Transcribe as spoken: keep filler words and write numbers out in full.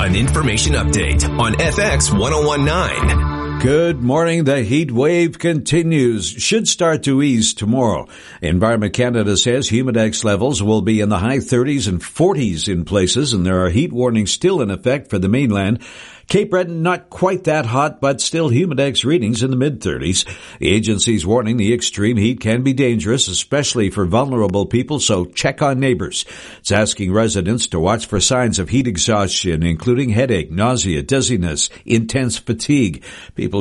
An information update on F X ten nineteen. Good morning. The heat wave continues. Should start to ease tomorrow. Environment Canada says humidex levels will be in the high thirties and forties in places, and there are heat warnings still in effect for the mainland. Cape Breton, not quite that hot, but still humidex readings in the mid-thirties. The agency's warning the extreme heat can be dangerous, especially for vulnerable people, so check on neighbors. It's asking residents to watch for signs of heat exhaustion, including headache, nausea, dizziness, intense fatigue. People